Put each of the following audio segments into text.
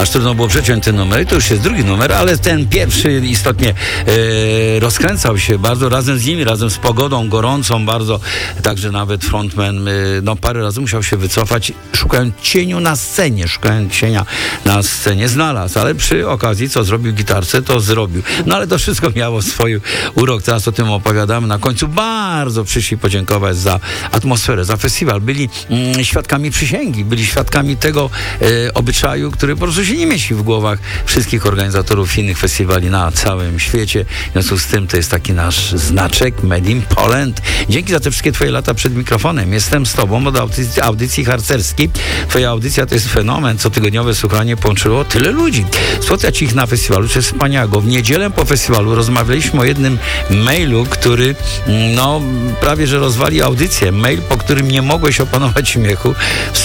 aż trudno było przeciąć ten numer. I to już jest drugi numer, ale ten pierwszy istotnie rozkręcał się bardzo razem z nimi, razem z pogodą gorącą bardzo. Także nawet frontman parę razy musiał się wycofać, szukając cienia na scenie. Znalazł, ale przy okazji, co zrobił gitarce, to zrobił. No ale to wszystko miało swój urok. Teraz o tym opowiadamy. Na końcu bardzo przyszli podziękować za atmosferę, za festiwal. Byli świadkami przysięgi, byli świadkami tego obyczaju, który po prostu się nie mieści w głowach wszystkich organizatorów innych festiwali na całym świecie. W związku z tym to jest taki nasz znaczek Made in Poland. Dzięki za te wszystkie twoje lata przed mikrofonem. Jestem z tobą od audycji harcerskiej. Twoja audycja to jest fenomen. Cotygodniowe słuchanie połączyło tyle ludzi. Spotkać ich na festiwalu, czy wspaniałego. W niedzielę po festiwalu rozmawialiśmy o jednym mailu, który prawie że rozwali audycję. Mail, po którym nie mogłeś opanować śmiechu.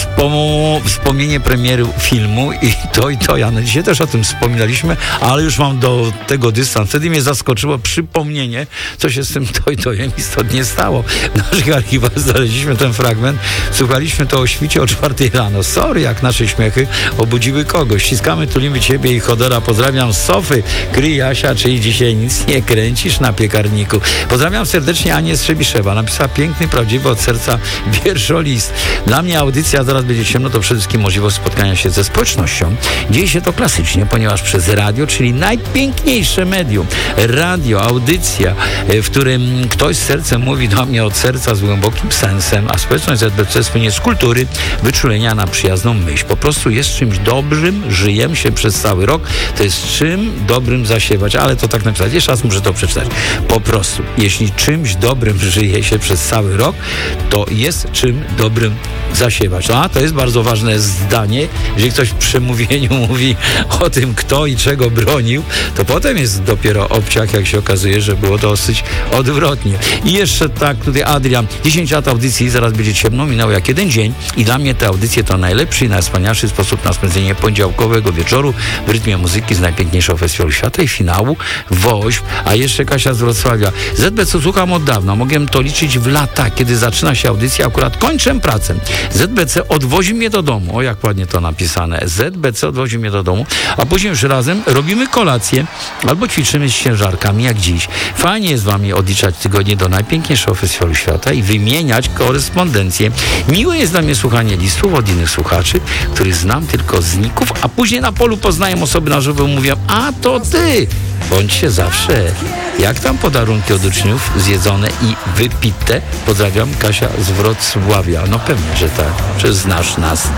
Wspomnienie premiery filmu i to. Ja dzisiaj też o tym wspominaliśmy, ale już mam do tego dystans. Wtedy mnie zaskoczyło przypomnienie, co się z tym tojem istotnie stało. W naszych archiwach znaleźliśmy ten fragment. Słuchaliśmy to o świcie o 4 rano. Sorry, jak nasze śmiechy obudziły kogoś. Ściskamy, tulimy ciebie i Chodora. Pozdrawiam z Sofy. Kryj Jasia, czyli dzisiaj nic nie kręcisz na piekarniku. Pozdrawiam serdecznie Anię Strzebiszewa. Napisała piękny, prawdziwy od serca wierszolist. Dla mnie audycja Zaraz będzie ciemno to przede wszystkim możliwość spotkania się ze społecznością. Dzieje się to klasycznie, ponieważ przez radio, czyli najpiękniejsze medium, radio, audycja, w którym ktoś z sercem mówi do mnie od serca z głębokim sensem, a społeczność ZBC słynie z kultury, wyczulenia na przyjazną myśl. Po prostu jest czymś dobrym, żyjemy się przez cały rok, to jest czym dobrym zasiewać, ale to tak napisać. Jeszcze raz muszę to przeczytać. Po prostu, jeśli czymś dobrym żyje się przez cały rok, to jest czym dobrym zasiewać. A to jest bardzo ważne zdanie. Jeżeli ktoś w przemówieniu mówi o tym, kto i czego bronił, to potem jest dopiero obciach, jak się okazuje, że było dosyć odwrotnie. I jeszcze tak, tutaj Adrian, 10 lat audycji, zaraz będzie ciemno, minęło jak jeden dzień i dla mnie te audycje to najlepszy i najwspanialszy sposób na spędzenie poniedziałkowego wieczoru w rytmie muzyki z najpiękniejszego festiwalu świata i finału WOŚP, a jeszcze Kasia z Wrocławia. ZBC słucham od dawna, mogłem to liczyć w latach, kiedy zaczyna się audycja, akurat kończę pracę. ZBC odwozi mnie do domu, o jak ładnie to napisane, ZBC odwozi mnie do domu, a później już razem robimy kolację albo ćwiczymy z ciężarkami jak dziś. Fajnie jest wami odliczać tygodnie do najpiękniejszego festiwalu świata i wymieniać korespondencję. Miłe jest dla mnie słuchanie listów od innych słuchaczy, których znam tylko z ników, a później na polu poznaję osoby na żywo i mówią, a to ty! Bądźcie zawsze. Jak tam podarunki od uczniów zjedzone i wypite? Pozdrawiam, Kasia z Wrocławia. No pewnie, że tak. Że znasz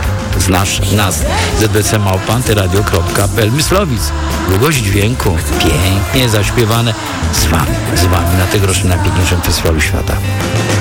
nas. zbc@antyradio.pl Myslowic. Długość dźwięku. Pięknie zaśpiewane z wami na tegorocznym najpiękniejszym festiwalu świata.